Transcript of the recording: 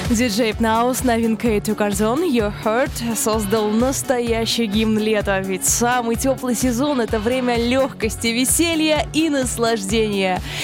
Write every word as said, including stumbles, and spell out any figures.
Диджей Пнаус, новинкой To Carzon, Your Heart, создал настоящий гимн лета, ведь самый теплый сезон — это время легкости, веселья и наслаждения.